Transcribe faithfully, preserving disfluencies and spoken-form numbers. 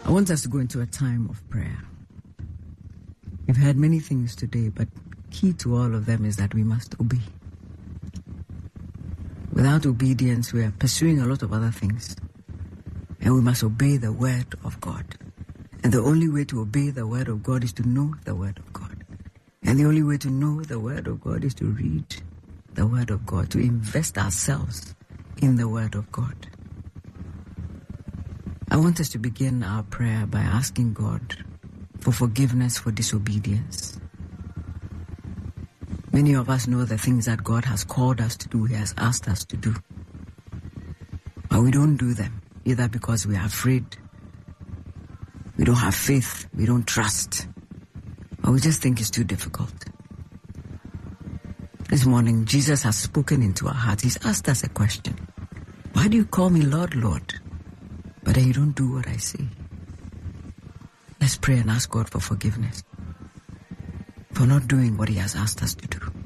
I want us to go into a time of prayer. We've heard many things today, but key to all of them is that we must obey. Without obedience, we are pursuing a lot of other things. And we must obey the word of God. And the only way to obey the word of God is to know the word of God. And the only way to know the word of God is to read the word of God, to invest ourselves in the word of God. I want us to begin our prayer by asking God for forgiveness for disobedience. Many of us know the things that God has called us to do, He has asked us to do. But we don't do them, either because we are afraid, we don't have faith, we don't trust, or we just think it's too difficult. This morning, Jesus has spoken into our hearts. He's asked us a question. Why do you call me Lord, Lord, but then you don't do what I say? Let's pray and ask God for forgiveness for not doing what He has asked us to do.